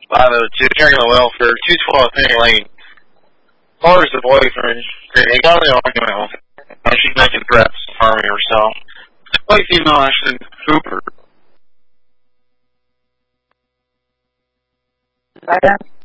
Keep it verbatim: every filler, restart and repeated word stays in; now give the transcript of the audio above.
by the to carrying the welfare, two twelve Penny Lane. Carter's the boyfriend. They got in an argument with her. She's making threats to harm me herself. White female Ashton Cooper. Right.